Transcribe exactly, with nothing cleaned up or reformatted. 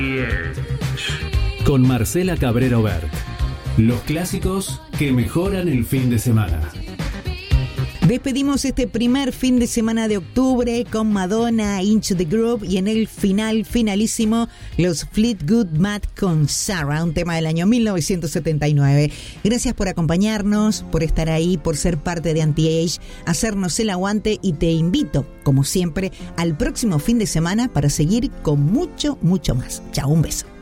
Con Marcela Cabrero Bert. Los clásicos que mejoran el fin de semana. Despedimos este primer fin de semana de octubre con Madonna, Into the Groove, y en el final, finalísimo, los Fleetwood Mac con Sarah, un tema del año mil novecientos setenta y nueve. Gracias por acompañarnos, por estar ahí, por ser parte de Anti-Age, hacernos el aguante, y te invito, como siempre, al próximo fin de semana para seguir con mucho, mucho más. Chao, un beso.